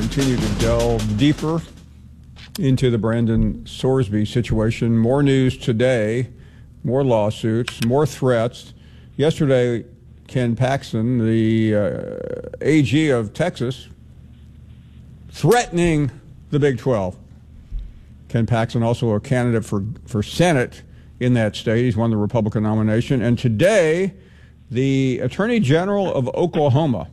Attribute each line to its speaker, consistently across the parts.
Speaker 1: continue to delve deeper into the Brandon Sorsby situation. More news today, more lawsuits, more threats. Yesterday, Ken Paxton, the AG of Texas, threatening the Big 12. Ken Paxton, also a candidate for Senate in that state. He's won the Republican nomination. And today, the Attorney General of Oklahoma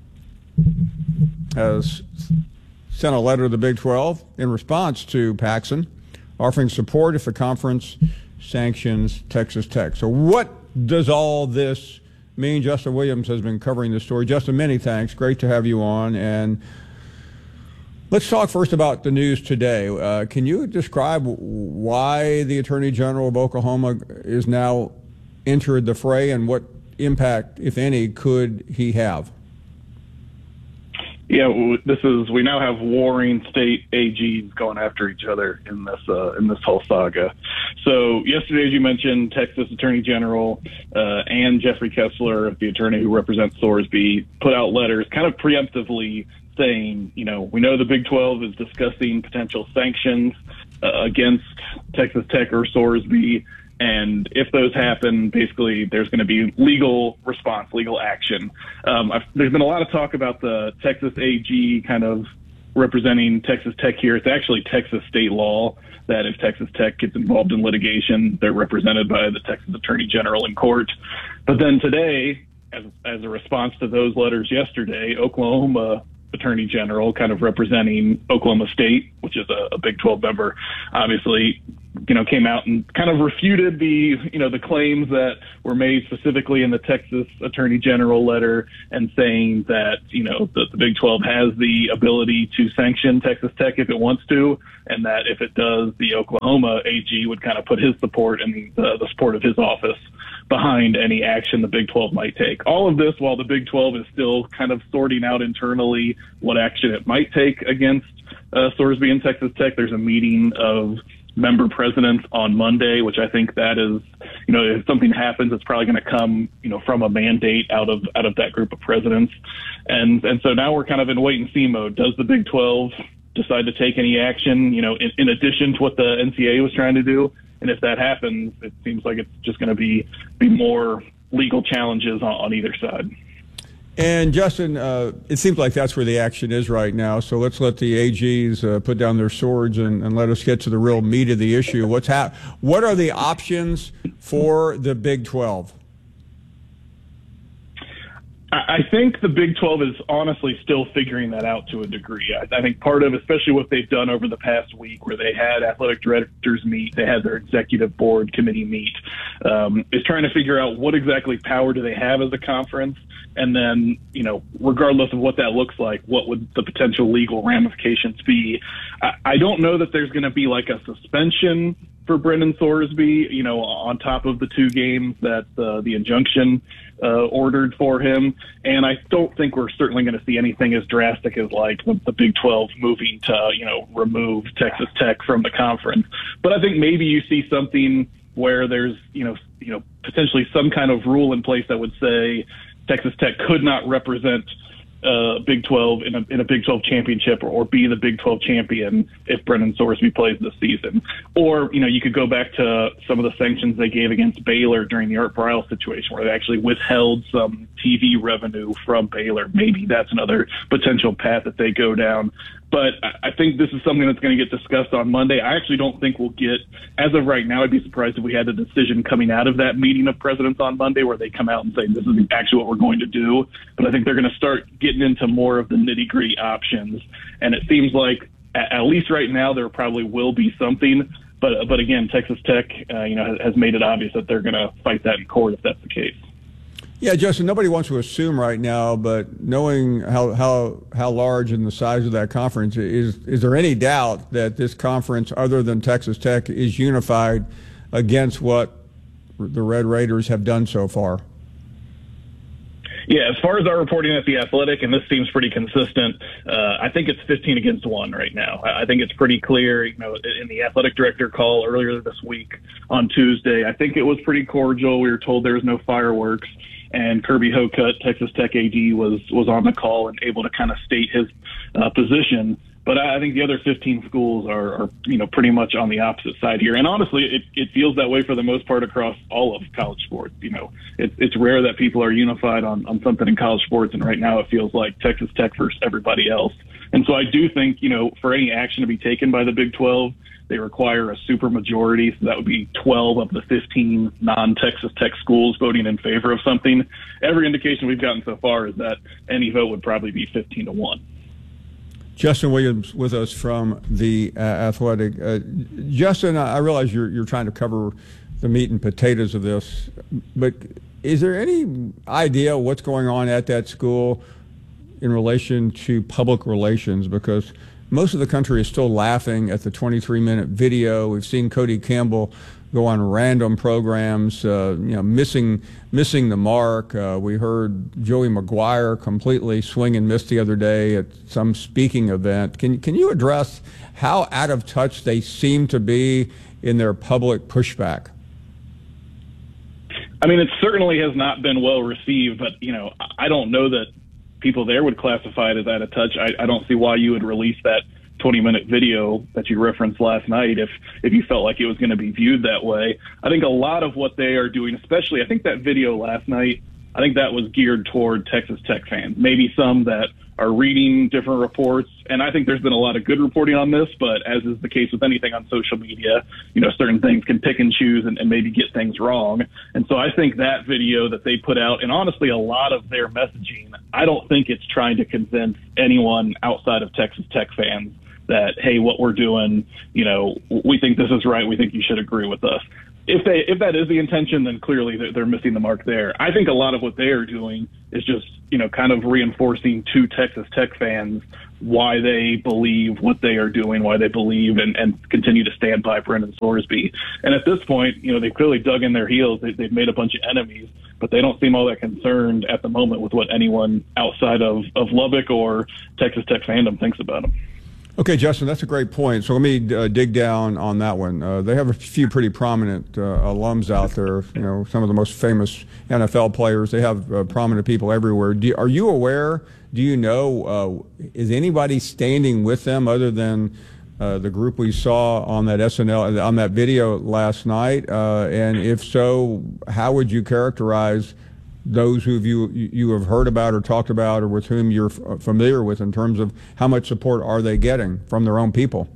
Speaker 1: has sent a letter to the Big 12 in response to Paxton, offering support if the conference sanctions Texas Tech. So what does all this mean? Justin Williams has been covering this story. Justin, many thanks. Great to have you on. And let's talk first about the news today. Can you describe why the Attorney General of Oklahoma is now entered the fray, and what impact, if any, could he have?
Speaker 2: Yeah, we now have warring state AGs going after each other in this whole saga. So yesterday, as you mentioned, Texas Attorney General and Jeffrey Kessler, the attorney who represents Sorsby, put out letters kind of preemptively saying, we know the Big 12 is discussing potential sanctions against Texas Tech or Sorsby. And if those happen, basically, there's going to be legal response, legal action. There's been a lot of talk about the Texas AG kind of representing Texas Tech here. It's actually Texas state law that if Texas Tech gets involved in litigation, they're represented by the Texas Attorney General in court. But then today, as a response to those letters yesterday, Oklahoma Attorney General, kind of representing Oklahoma State, which is a Big 12 member, obviously, came out and kind of refuted the claims that were made specifically in the Texas Attorney General letter, and saying that, that the Big 12 has the ability to sanction Texas Tech if it wants to, and that if it does, the Oklahoma AG would kind of put his support and the support of his office behind any action the Big 12 might take. All of this while the Big 12 is still kind of sorting out internally what action it might take against Sorsby and Texas Tech. There's a meeting of member presidents on Monday, which I think that is, if something happens, it's probably going to come, from a mandate out of that group of presidents. And so now we're kind of in wait and see mode. Does the Big 12 decide to take any action, in addition to what the NCAA was trying to do? And if that happens, it seems like it's just going to be more legal challenges on either side.
Speaker 1: And Justin, it seems like that's where the action is right now. So let's let the AGs put down their swords and let us get to the real meat of the issue. What are the options for the Big 12?
Speaker 2: I think the Big 12 is honestly still figuring that out to a degree. I think part of, especially what they've done over the past week, where they had athletic directors meet, they had their executive board committee meet, is trying to figure out what exactly power do they have as a conference. And then, regardless of what that looks like, what would the potential legal ramifications be? I don't know that there's going to be like a suspension for Brendan Sorsby, on top of the 2 games that the injunction ordered for him. And I don't think we're certainly going to see anything as drastic as like the Big 12 moving to, remove Texas Tech from the conference. But I think maybe you see something where there's, potentially some kind of rule in place that would say Texas Tech could not represent Big 12 in a Big 12 championship or be the Big 12 champion if Brendan Sorsby plays this season. Or, you could go back to some of the sanctions they gave against Baylor during the Art Briles situation, where they actually withheld some TV revenue from Baylor. Maybe that's another potential path that they go down. But I think this is something that's going to get discussed on Monday. I actually don't think we'll get, as of right now, I'd be surprised if we had a decision coming out of that meeting of presidents on Monday where they come out and say, this is actually what we're going to do. But I think they're going to start getting into more of the nitty-gritty options. And it seems like, at least right now, there probably will be something. But again, Texas Tech, has made it obvious that they're going to fight that in court if that's the case.
Speaker 1: Yeah, Justin, nobody wants to assume right now, but knowing how large and the size of that conference, is there any doubt that this conference, other than Texas Tech, is unified against what the Red Raiders have done so far?
Speaker 2: Yeah, as far as our reporting at The Athletic, and this seems pretty consistent, I think it's 15 against 1 right now. I think it's pretty clear, in the athletic director call earlier this week on Tuesday, I think it was pretty cordial. We were told there was no fireworks. And Kirby Hocutt, Texas Tech AD, was on the call and able to kind of state his position. But I think the other 15 schools are pretty much on the opposite side here. And honestly, it feels that way for the most part across all of college sports. It's rare that people are unified on something in college sports. And right now it feels like Texas Tech versus everybody else. And so I do think, for any action to be taken by the Big 12, they require a super majority. So that would be 12 of the 15 non-Texas Tech schools voting in favor of something. Every indication we've gotten so far is that any vote would probably be 15-1.
Speaker 1: Justin Williams with us from the Athletic. Justin, I realize you're trying to cover the meat and potatoes of this, but is there any idea what's going on at that school in relation to public relations? Because most of the country is still laughing at the 23-minute video. We've seen Cody Campbell go on random programs, missing the mark. We heard Joey McGuire completely swing and miss the other day at some speaking event. Can you address how out of touch they seem to be in their public pushback?
Speaker 2: I mean, it certainly has not been well received, but, I don't know that people there would classify it as out of touch. I don't see why you would release that 20-minute video that you referenced last night if you felt like it was going to be viewed that way. I think a lot of what they are doing, especially I think that video last night, I think that was geared toward Texas Tech fans, maybe some that are reading different reports. And I think there's been a lot of good reporting on this, but as is the case with anything on social media, certain things can pick and choose and maybe get things wrong. And so I think that video that they put out, and honestly, a lot of their messaging, I don't think it's trying to convince anyone outside of Texas Tech fans that, hey, what we're doing, we think this is right. We think you should agree with us. If that is the intention, then clearly they're missing the mark there. I think a lot of what they are doing is just, kind of reinforcing to Texas Tech fans why they believe what they are doing, why they believe and continue to stand by Brendan Sorsby. And at this point, they've clearly dug in their heels. They've made a bunch of enemies, but they don't seem all that concerned at the moment with what anyone outside of Lubbock or Texas Tech fandom thinks about them.
Speaker 1: Okay, Justin, that's a great point. So let me dig down on that one. They have a few pretty prominent alums out there, some of the most famous NFL players. They have prominent people everywhere. Are you aware, do you know, is anybody standing with them other than the group we saw on that SNL, on that video last night? And if so, how would you characterize those who you have heard about or talked about or with whom you're familiar with in terms of how much support are they getting from their own people?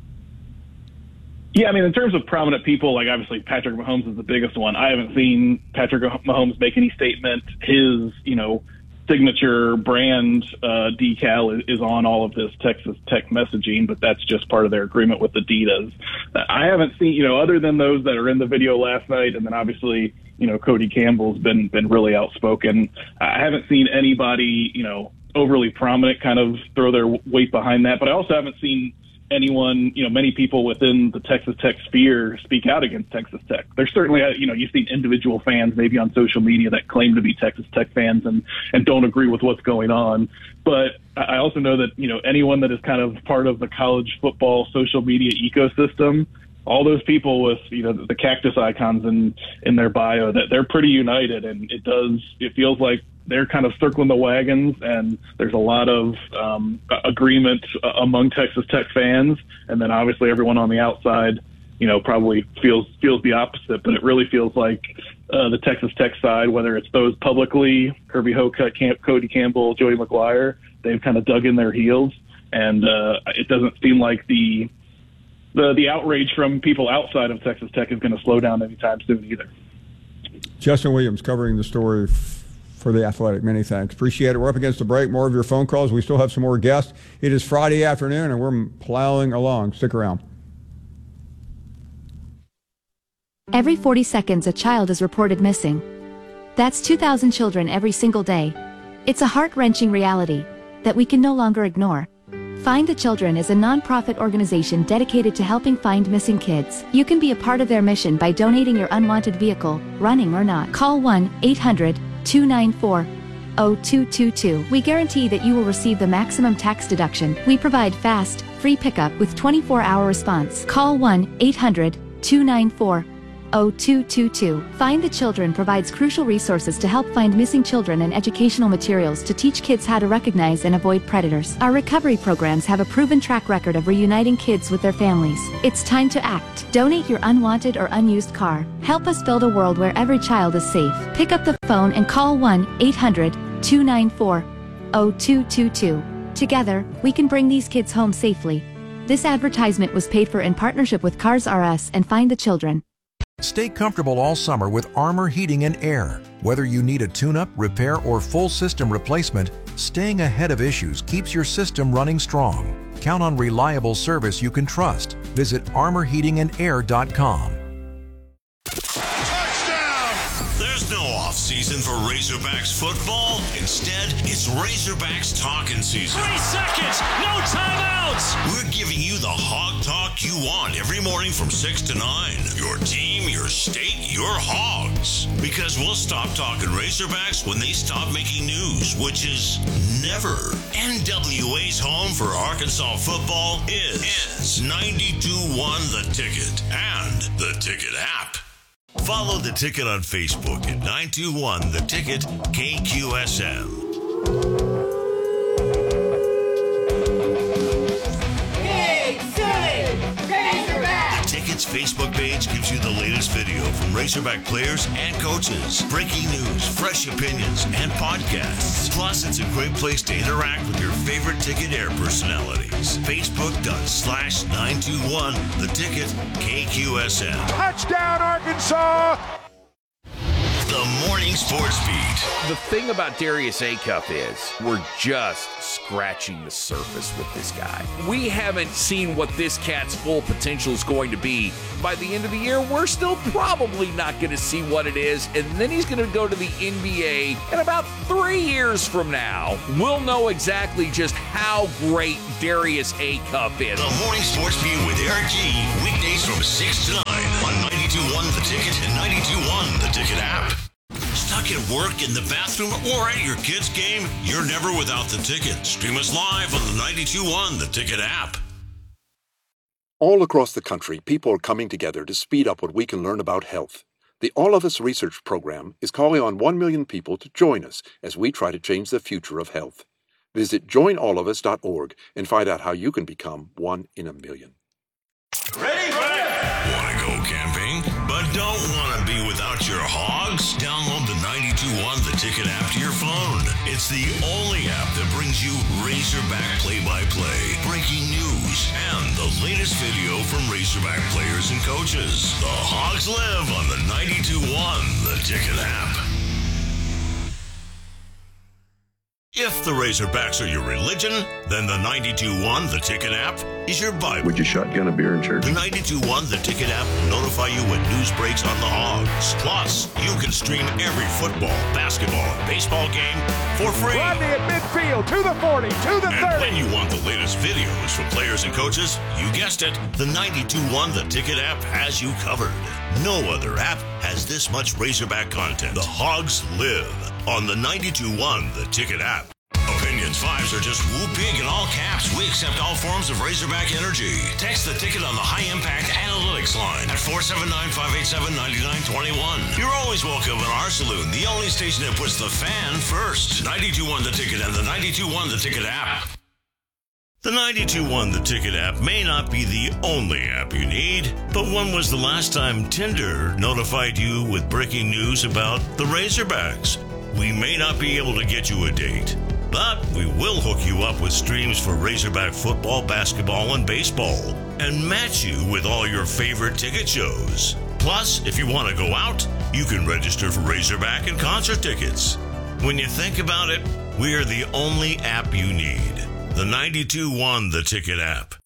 Speaker 2: Yeah, I mean, in terms of prominent people, like obviously Patrick Mahomes is the biggest one. I haven't seen Patrick Mahomes make any statement. His, signature brand decal is on all of this Texas Tech messaging, but that's just part of their agreement with Adidas. I haven't seen, other than those that are in the video last night, and then obviously, Cody Campbell's been really outspoken. I haven't seen anybody, overly prominent kind of throw their weight behind that, but I also haven't seen anyone, many people within the Texas Tech sphere speak out against Texas Tech. There's certainly, you've seen individual fans maybe on social media that claim to be Texas Tech fans and don't agree with what's going on. But I also know that, anyone that is kind of part of the college football social media ecosystem, all those people with, the cactus icons in their bio, that they're pretty united. And it feels like they're kind of circling the wagons, and there's a lot of agreement among Texas Tech fans. And then obviously everyone on the outside, probably feels the opposite. But it really feels like the Texas Tech side, whether it's those publicly, Kirby Hocutt, Cody Campbell, Joey McGuire, they've kind of dug in their heels. And it doesn't seem like the outrage from people outside of Texas Tech is going to slow down anytime soon either.
Speaker 1: Justin Williams covering the story for The Athletic. Many thanks. Appreciate it. We're up against the break. More of your phone calls. We still have some more guests. It is Friday afternoon, and we're plowing along. Stick around.
Speaker 3: Every 40 seconds, a child is reported missing. That's 2,000 children every single day. It's a heart-wrenching reality that we can no longer ignore. Find the Children is a non-profit organization dedicated to helping find missing kids. You can be a part of their mission by donating your unwanted vehicle, running or not. Call 1-800-294-0222. We guarantee that you will receive the maximum tax deduction. We provide fast, free pickup with 24-hour response. Call 1-800-294-0222. 0222. Find the Children provides crucial resources to help find missing children and educational materials to teach kids how to recognize and avoid predators. Our recovery programs have a proven track record of reuniting kids with their families. It's time to act. Donate your unwanted or unused car. Help us build a world where every child is safe. Pick up the phone and call 1-800-294-0222. Together, we can bring these kids home safely. This advertisement was paid for in partnership with Cars R Us and Find the Children.
Speaker 4: Stay comfortable all summer with Armor Heating and Air. Whether you need a tune-up, repair, or full system replacement, staying ahead of issues keeps your system running strong. Count on reliable service you can trust. Visit armorheatingandair.com.
Speaker 5: There's no off-season for Razorbacks football. Instead, it's Razorbacks talking season.
Speaker 6: 3 seconds, no timeouts.
Speaker 5: We're giving you the hog talk you want every morning from 6 to 9. Your team, your state, your hogs. Because we'll stop talking Razorbacks when they stop making news, which is never. NWA's home for Arkansas football is 92.1 The Ticket and The Ticket app. Follow The Ticket on Facebook at 921 The Ticket KQSM. The Ticket's Facebook page gives you the latest video from Razorback players and coaches, breaking news, fresh opinions, and podcasts. Plus, it's a great place to interact with your favorite Ticket Air personalities. Facebook.com/921 The Ticket KQSM.
Speaker 7: Touchdown, Arkansas!
Speaker 5: The Morning Sports Beat.
Speaker 8: The thing about Darius Acuff is we're just scratching the surface with this guy. We haven't seen what this cat's full potential is going to be. By the end of the year, we're still probably not going to see what it is, and then he's going to go to the NBA, and about 3 years from now, we'll know exactly just how great Darius Acuff is.
Speaker 5: The Morning Sports Beat with Eric G. Weekdays from 6 to 9 on 92.1 The Ticket and 92.1 The Ticket app. Stuck at work, in the bathroom, or at your kid's game? You're never without The Ticket. Stream us live on the 92.1 The Ticket app.
Speaker 9: All across the country, people are coming together to speed up what we can learn about health. The All of Us Research Program is calling on 1 million people to join us as we try to change the future of health. Visit joinallofus.org and find out how you can become 1 in a million.
Speaker 5: Ready? Want to go camping, but don't want to be without your hogs? Download the 92.1 The Ticket app to your phone. It's the only app that brings you Razorback play-by-play, breaking news, and the latest video from Razorback players and coaches. The Hogs live on the 92.1 The Ticket app. If the Razorbacks are your religion, then the 92.1 The Ticket app is your Bible.
Speaker 10: Would you shotgun a beer in church?
Speaker 5: The 92.1 The Ticket app will notify you when news breaks on the Hogs. Plus, you can stream every football, basketball, and baseball game for free.
Speaker 7: Rodney at midfield, to the 40, to the 30.
Speaker 5: And when you want the latest videos from players and coaches, you guessed it, the 92.1 The Ticket app has you covered. No other app has this much Razorback content. The Hogs live on the 92.1 The Ticket app. Opinions 5s are just woo big in all caps. We accept all forms of Razorback energy. Text The Ticket on the High Impact Analytics line at 479-587-9921. You're always welcome in our saloon, the only station that puts the fan first. 92.1 The Ticket and the 92.1 The Ticket app. The 92.1 The Ticket app may not be the only app you need, but when was the last time Tinder notified you with breaking news about the Razorbacks? We may not be able to get you a date, but we will hook you up with streams for Razorback football, basketball, and baseball, and match you with all your favorite ticket shows. Plus, if you want to go out, you can register for Razorback and concert tickets. When you think about it, we are the only app you need. The 92.1 The Ticket app.